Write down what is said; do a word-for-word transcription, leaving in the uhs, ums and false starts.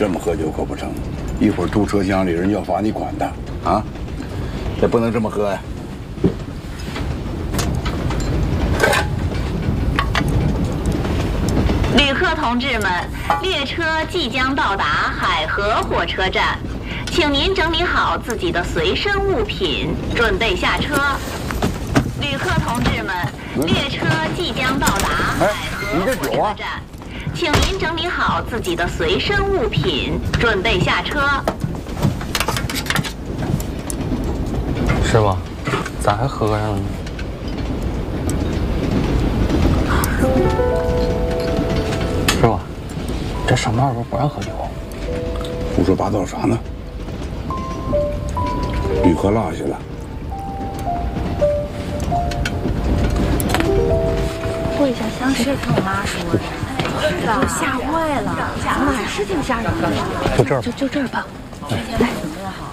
这么喝酒可不成，一会儿住车厢里人要罚你款的啊！这不能这么喝呀。 旅客同志们，列车即将到达海河火车站，请您整理好自己的随身物品，准备下车。旅客同志们，列车即将到达海河火车站，请您整理好自己的随身物品，准备下车。 师傅，咋还喝上了呢？师傅，这上班时候不让喝酒。 胡说八道啥呢？旅客落下了。 过一下乡试，听我妈说的，我吓坏了，哪是挺吓人的？ 就这儿， 就就这儿吧。来。